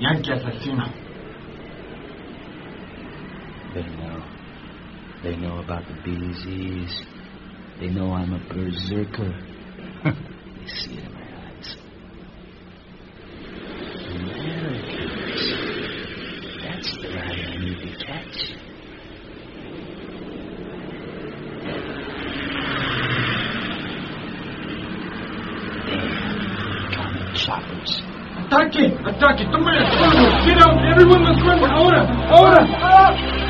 Yankee asesino. They know about the BZs. They know I'm a berserker. They see it in my eyes. Americans. That's the right I need to catch. There. Common choppers. ¡Ataque! ¡Ataque! ¡Tomen el fuego! ¡Get out! ¡Everyone must run! ¡Ahora! ¡Ahora!